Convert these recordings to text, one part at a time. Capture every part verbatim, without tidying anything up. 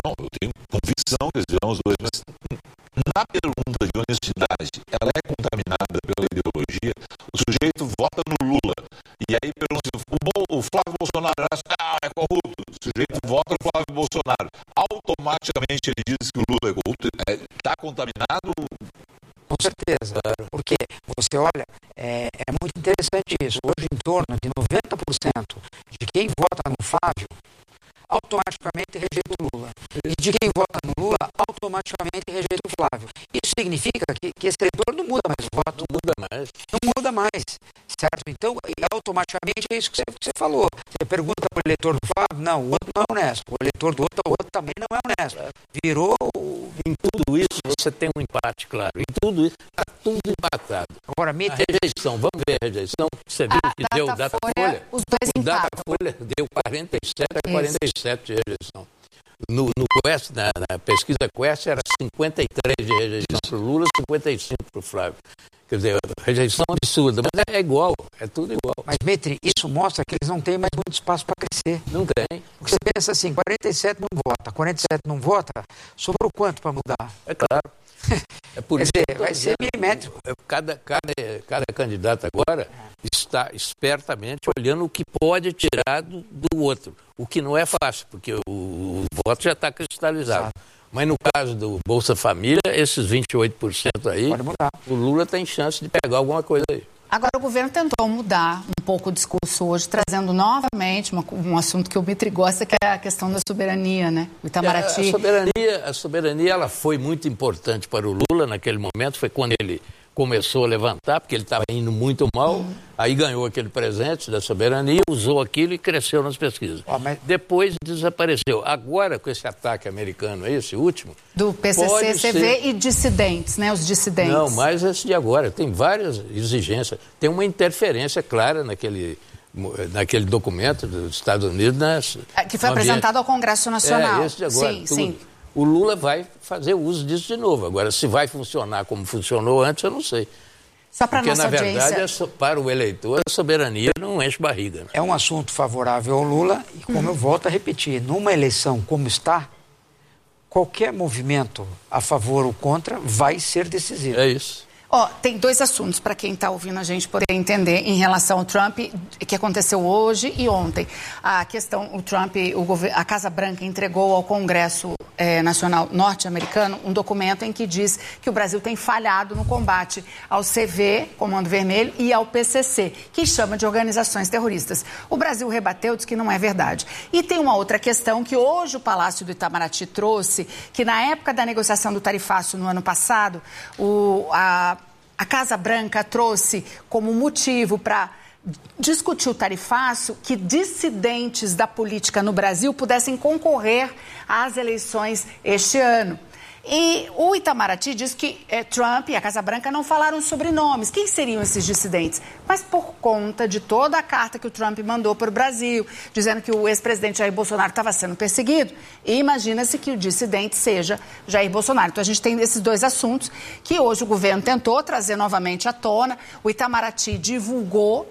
Não, eu tenho convicção que eles virão os dois, mas na pergunta de honestidade, ela é contaminada pela ideologia, o sujeito vota no Lula, e aí pergunta, o, Bo- o Flávio Bolsonaro ah, é corrupto, o sujeito vota no Flávio Bolsonaro, automaticamente ele diz que o Lula é corrupto, está contaminado? Com certeza, porque você olha, é, é muito interessante isso. Hoje, em torno de noventa por cento de quem vota no Flávio, automaticamente rejeita o Lula. E de quem vota no Lula, automaticamente rejeita o Flávio. Isso significa que, que esse eleitor não muda mais o voto. Não muda mais. Não muda mais, certo? Então, automaticamente é isso que você, que você falou. Você pergunta para o eleitor do Flávio, não, o outro não é honesto. O eleitor do outro, o outro também não é honesto. Virou... Em tudo isso, você tem um empate, claro. Em tudo isso, está tudo empatado. Agora, me... A rejeição, vamos ver a rejeição. Você viu a que deu o Datafolha? Os dois O empatam. Datafolha deu quarenta e sete a quarenta e sete de rejeição. No, no Quest, na, na pesquisa Quest, era cinquenta e três de rejeição para o Lula, cinquenta e cinco para o Flávio. Quer dizer, rejeição absurda, mas é igual, é tudo igual. Mas, Metri, isso mostra que eles não têm mais muito espaço para crescer. Não tem. Porque você pensa assim, quarenta e sete não vota, quarenta e sete não vota, sobrou quanto para mudar? É claro. É por Quer isso dizer, que eu tô vai ser dizendo, milimétrico. Cada, cada, cada candidato agora está espertamente olhando o que pode tirar do, do outro. O que não é fácil, porque o, o voto já está cristalizado. Exato. Mas no caso do Bolsa Família, esses vinte e oito por cento aí, Pode mudar. o Lula tem chance de pegar alguma coisa aí. Agora, o governo tentou mudar um pouco o discurso hoje, trazendo novamente uma, um assunto que o Mitri gosta, que é a questão da soberania, né? O Itamaraty. É, a soberania, a soberania ela foi muito importante para o Lula naquele momento, foi quando ele começou a levantar, porque ele estava indo muito mal, uhum. Aí ganhou aquele presente da soberania, usou aquilo e cresceu nas pesquisas. Oh, mas... Depois desapareceu. Agora, com esse ataque americano, esse último... Do P C C, C V ser... e dissidentes, né? Os dissidentes. Não, mas esse de agora. Tem várias exigências. Tem uma interferência clara naquele... naquele documento dos Estados Unidos... Nas, que foi apresentado ao Congresso Nacional. É, esse de agora. Sim, tudo. sim. O Lula vai fazer uso disso de novo. Agora, se vai funcionar como funcionou antes, eu não sei. Só para Porque, nossa na verdade, audiência... é, para o eleitor, a soberania não enche barriga. Né? É um assunto favorável ao Lula e, como uhum. eu volto a repetir, numa eleição como está, qualquer movimento a favor ou contra vai ser decisivo. É isso. Ó, oh, tem dois assuntos para quem está ouvindo a gente poder entender em relação ao Trump, que aconteceu hoje e ontem. A questão, o Trump, o governo, a Casa Branca entregou ao Congresso eh, Nacional norte-americano um documento em que diz que o Brasil tem falhado no combate ao C V, Comando Vermelho, e ao P C C, que chama de organizações terroristas. O Brasil rebateu, diz que não é verdade. E tem uma outra questão que hoje o Palácio do Itamaraty trouxe, que na época da negociação do tarifaço no ano passado, o, a A Casa Branca trouxe como motivo para discutir o tarifaço que dissidentes da política no Brasil pudessem concorrer às eleições este ano. E o Itamaraty diz que eh, Trump e a Casa Branca não falaram sobre nomes. Quem seriam esses dissidentes? Mas por conta de toda a carta que o Trump mandou para o Brasil, dizendo que o ex-presidente Jair Bolsonaro estava sendo perseguido, imagina-se que o dissidente seja Jair Bolsonaro. Então a gente tem esses dois assuntos que hoje o governo tentou trazer novamente à tona. O Itamaraty divulgou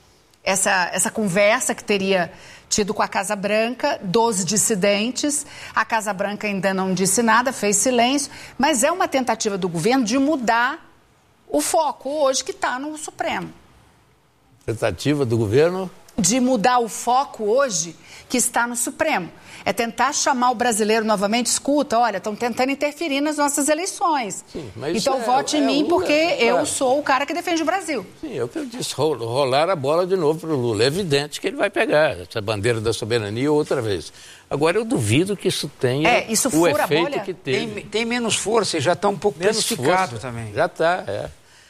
essa, essa conversa que teria tido com a Casa Branca, dos dissidentes. A Casa Branca ainda não disse nada, fez silêncio, mas é uma tentativa do governo de mudar o foco hoje que está no Supremo. Tentativa do governo? De mudar o foco hoje que está no Supremo. É tentar chamar o brasileiro novamente, escuta, olha, estão tentando interferir nas nossas eleições. Sim, mas então é, vote é, em mim é porque é, eu sou o cara que defende o Brasil. Sim, é o que eu disse, rolar a bola de novo para o Lula. É evidente que ele vai pegar essa bandeira da soberania outra vez. Agora, eu duvido que isso tenha é, isso o efeito a bolha? que teve. Tem, tem menos força e já está um pouco menos precificado também. Já está, é.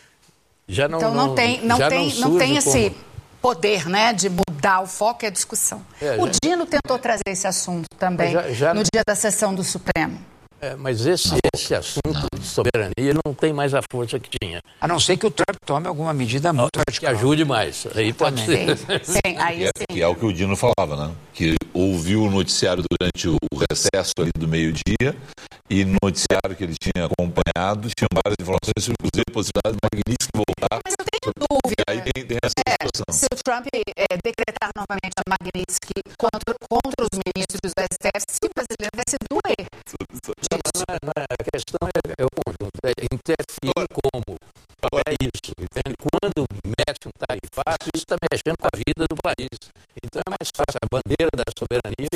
Já não, então não, não tem, não tem, não, não tem esse... Como... poder, né, de mudar o foco e a discussão. É, o Dino tentou trazer esse assunto também já, já... no dia da sessão do Supremo. É, mas esse, esse assunto de soberania não tem mais a força que tinha. A não ser que o Trump tome alguma medida muito radical. Que ajude mais. Aí pode ser. Sim, sim, aí sim. Que, é, que é o que o Dino falava, né? Que ouviu o noticiário durante o recesso ali do meio-dia e no noticiário que ele tinha acompanhado tinha várias informações sobre a possibilidade de Magnitsky voltar. Mas eu tenho dúvida. Aí tem, tem essa é, situação. Se o Trump é, decretar novamente a Magnitsky contra, contra os ministros do S T F, se o brasileiro vai se doer. Não é, é o conjunto. É interferir como? É isso. Entende? Quando mete um tarifaço, isso está mexendo com a vida do país. Então é mais fácil. A bandeira da soberania